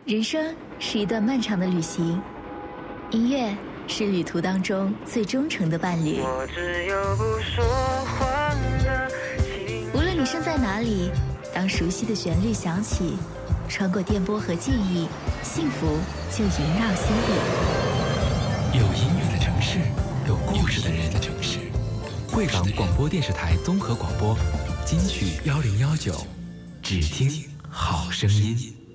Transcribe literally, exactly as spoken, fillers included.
人生是一段漫长的旅行，音乐是旅途当中最忠诚的伴侣。 我只有不说话的情。 无论你身在哪里，当熟悉的旋律响起，穿过电波和记忆，幸福就萦绕心底。 有音乐的城市，有故事的人的城市。汇港广播电视台综合广播，金曲幺零幺九，只听好声音。